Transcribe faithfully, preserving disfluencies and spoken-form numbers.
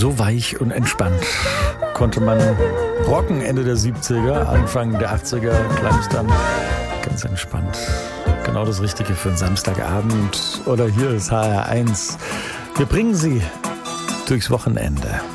So weich und entspannt konnte man rocken Ende der siebziger, Anfang der achtziger, klang es dann ganz entspannt. Genau das Richtige für einen Samstagabend. Oder hier ist H R eins. Wir bringen Sie durchs Wochenende.